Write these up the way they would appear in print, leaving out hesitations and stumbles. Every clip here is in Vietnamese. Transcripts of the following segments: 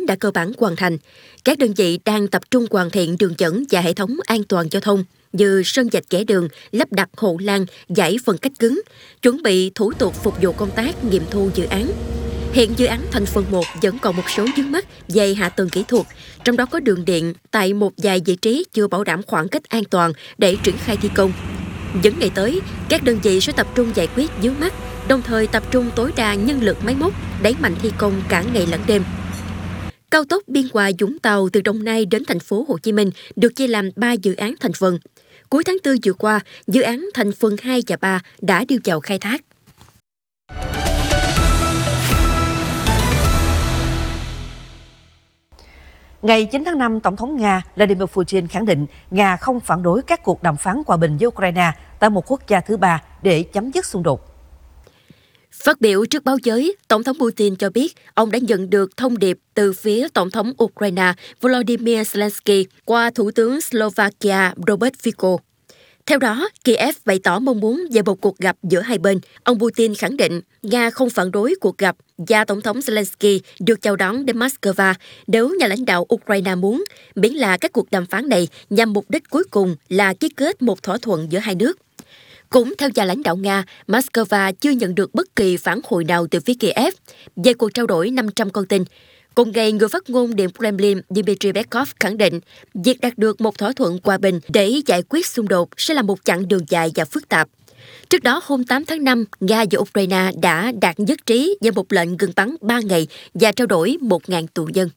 chính đã cơ bản hoàn thành. Các đơn vị đang tập trung hoàn thiện đường dẫn và hệ thống an toàn giao thông như sơn dạch kẻ đường, lắp đặt hộ lan, giải phân cách cứng, chuẩn bị thủ tục phục vụ công tác nghiệm thu dự án. Hiện dự án thành phần 1 vẫn còn một số vướng mắc về hạ tầng kỹ thuật, trong đó có đường điện tại một vài vị trí chưa bảo đảm khoảng cách an toàn để triển khai thi công. Những ngày tới, các đơn vị sẽ tập trung giải quyết vướng mắc, đồng thời tập trung tối đa nhân lực máy móc, đẩy mạnh thi công cả ngày lẫn đêm. Cao tốc Biên Hòa - Vũng Tàu từ Đồng Nai đến thành phố Hồ Chí Minh được chia làm 3 dự án thành phần. Cuối tháng 4 vừa qua, dự án thành phần 2 và 3 đã đưa vào khai thác. Ngày 9 tháng 5, Tổng thống Nga Vladimir Putin khẳng định Nga không phản đối các cuộc đàm phán hòa bình với Ukraine tại một quốc gia thứ ba để chấm dứt xung đột. Phát biểu trước báo giới, Tổng thống Putin cho biết ông đã nhận được thông điệp từ phía Tổng thống Ukraine Volodymyr Zelensky qua Thủ tướng Slovakia Robert Fico. Theo đó, Kiev bày tỏ mong muốn về một cuộc gặp giữa hai bên. Ông Putin khẳng định Nga không phản đối cuộc gặp và Tổng thống Zelensky được chào đón đến Moscow nếu nhà lãnh đạo Ukraine muốn, miễn là các cuộc đàm phán này nhằm mục đích cuối cùng là ký kết một thỏa thuận giữa hai nước. Cũng theo nhà lãnh đạo Nga, Moscow chưa nhận được bất kỳ phản hồi nào từ phía Kiev về cuộc trao đổi 500 con tin. Cùng ngày, người phát ngôn Điện Kremlin Dmitry Peskov khẳng định việc đạt được một thỏa thuận hòa bình để giải quyết xung đột sẽ là một chặng đường dài và phức tạp. Trước đó, hôm 8 tháng 5, Nga và Ukraine đã đạt nhất trí về một lệnh ngừng bắn 3 ngày và trao đổi 1.000 tù nhân.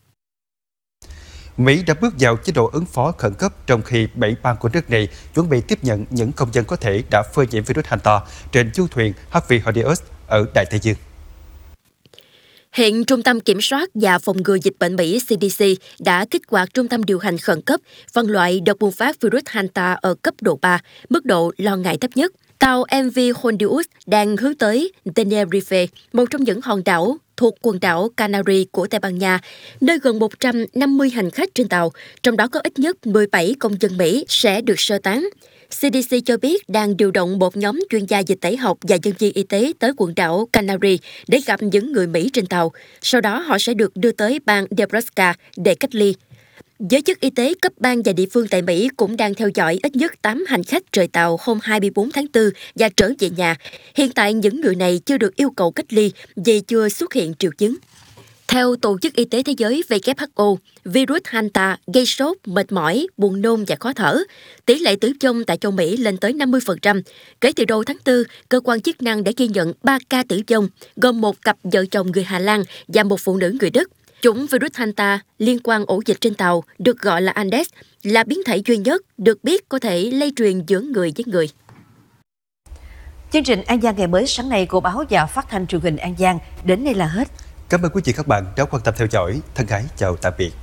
Mỹ đã bước vào chế độ ứng phó khẩn cấp trong khi 7 bang của nước này chuẩn bị tiếp nhận những công dân có thể đã phơi nhiễm virus Hanta trên du thuyền HV Hordeus ở Đại Tây Dương. Hiện Trung tâm Kiểm soát và Phòng ngừa Dịch bệnh Mỹ CDC đã kích hoạt trung tâm điều hành khẩn cấp phân loại đợt bùng phát virus Hanta ở cấp độ 3, mức độ lo ngại thấp nhất. Tàu MV Hondius đang hướng tới Tenerife, một trong những hòn đảo thuộc quần đảo Canary của Tây Ban Nha, nơi gần 150 hành khách trên tàu, trong đó có ít nhất 17 công dân Mỹ sẽ được sơ tán. CDC cho biết đang điều động một nhóm chuyên gia dịch tễ học và nhân viên y tế tới quần đảo Canary để gặp những người Mỹ trên tàu. Sau đó họ sẽ được đưa tới bang Nebraska để cách ly. Giới chức y tế cấp bang và địa phương tại Mỹ cũng đang theo dõi ít nhất 8 hành khách rời tàu hôm 24 tháng 4 và trở về nhà. Hiện tại những người này chưa được yêu cầu cách ly vì chưa xuất hiện triệu chứng. Theo Tổ chức Y tế Thế giới WHO, virus Hanta gây sốt, mệt mỏi, buồn nôn và khó thở. Tỷ lệ tử vong tại châu Mỹ lên tới 50%. Kể từ đầu tháng 4, cơ quan chức năng đã ghi nhận 3 ca tử vong, gồm một cặp vợ chồng người Hà Lan và một phụ nữ người Đức. Chủng virus Hanta liên quan ổ dịch trên tàu được gọi là Andes, là biến thể duy nhất được biết có thể lây truyền giữa người với người. Chương trình An Giang ngày mới sáng nay của báo và phát thanh truyền hình An Giang đến đây là hết. Cảm ơn quý vị các bạn đã quan tâm theo dõi. Thân ái chào tạm biệt.